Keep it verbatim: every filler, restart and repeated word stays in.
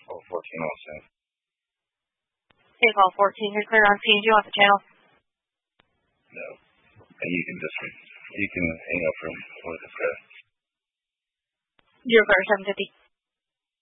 call fourteen also. Okay, call fourteen, you're clear on P. Do you want the channel? No. And you can just, you can hang up from for the press. You're clear, seven fifty.